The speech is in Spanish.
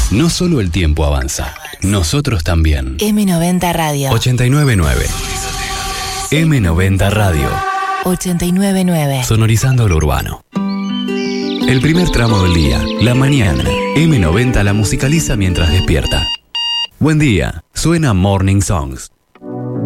No solo el tiempo avanza, nosotros también. M90 Radio. 899. M90 Radio. 899. Sonorizando lo urbano. El primer tramo del día, la mañana. M90 la musicaliza mientras despierta. Buen día, suena Morning Songs.